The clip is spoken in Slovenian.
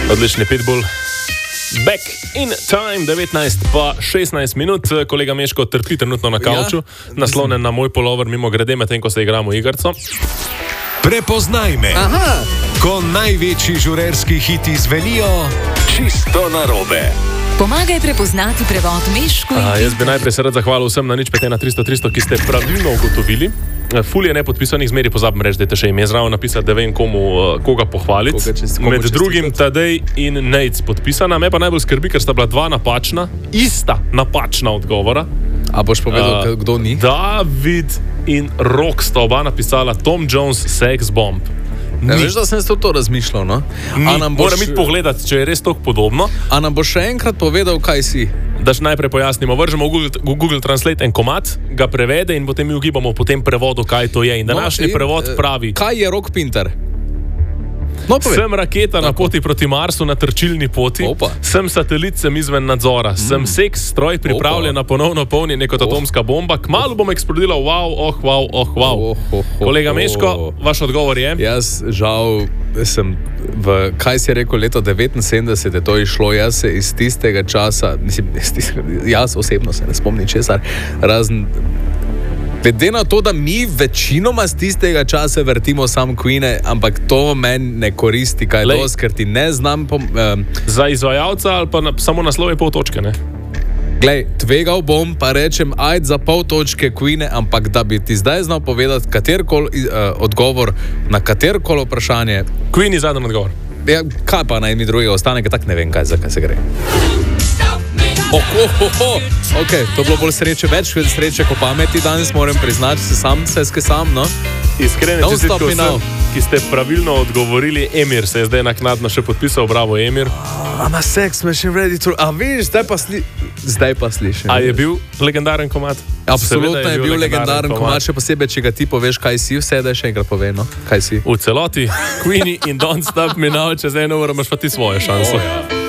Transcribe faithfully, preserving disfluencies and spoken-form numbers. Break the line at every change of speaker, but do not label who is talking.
Odlični Pitbull. Back in time, devetnajst pa šestnajst minut, kolega Meško trpi trenutno na kavču, ja, naslonjen na moj polover, mimo grede, medtem ko se igramo igrco.
Prepoznaj me. Aha. Ko največji žurerski hiti zvenijo čisto narobe.
Pomagaj prepoznati prevod Meško.
A, jaz bi najprej se rad zahvalil vsem na nič pet ena tristo tristo, ki ste pravilno ugotovili. Ful je nepodpisanih, zmeri pozabim reči, da je še ime zraven napisati, da vem komu, koga pohvaliti. Koga Med drugim Tadej in Nejc podpisana. Me pa najbolj skrbi, ker sta bila dva napačna, ista napačna odgovora.
A boš povedal, uh, kdo ni?
David in Rok sta oba napisala Tom Jones Sex Bomb.
Ne veš, da sem to, to razmišljal, no?
Moram boš... iti pogledati, če je res toliko podobno.
A nam boš še enkrat povedal, kaj si?
Daš najprej pojasnimo, vržemo v Google, v Google Translate en komad, ga prevede in potem mi ugibamo po tem prevodu, kaj to je. In današnji no, prevod pravi...
Kaj je Rock Pinter?
No, sem raketa Tako. na poti proti Marsu na trčilni poti, Opa. sem satelit, sem izven nadzora, mm. sem seks, stroj pripravljen Opa. na ponovno polnjenje kot oh. atomska bomba, kmalu bom eksplodiral, wow, oh, wow, oh, wow. Oh, oh, oh, Kolega Meško, oh. vaš odgovor je?
Jaz žal sem, v, kaj si rekel, leto devetinsedemdeset je to išlo, jaz se iz tistega časa, mislim, iz tistega, jaz osebno se ne spomnim česar, razen... Glede na to, da mi večinoma z tistega časa vrtimo sam Queene, ampak to meni ne koristi kaj dosti, ker ti ne znam... Pom, um,
za izvajalca ali pa na, samo naslov je pol točke, ne?
Glej, tvegal bom, pa rečem, ajde za pol točke Queene, ampak da bi ti zdaj znal povedati katerkoli uh, odgovor na katerkoli vprašanje...
Queene je zadnji odgovor.
Ja, kaj pa naj mi drugega ostane, ker tak ne vem, kaj, za kaj se gre. Oh, oh, oh, oh. Ok, to bilo bolj sreče, več sreče kot pameti danes, moram priznati, se sam, seske sam, no?
Iskrene čestitke vsem, ki ste pravilno odgovorili. Emir se je zdaj naknadno še podpisal, bravo Emir.
I'm a sex machine ready to... A viš, zdaj pa, sli... zdaj pa slišim.
A je bil legendaren komad?
Absolutno je, je bil legendaren komad, še posebej, če ga ti poveš, kaj si, vse da še enkrat pove, no? Kaj si?
V celoti, Queenie in Don't Stop Me Now, čez eno uro imaš pa ti svojo šanso. Oh, ja.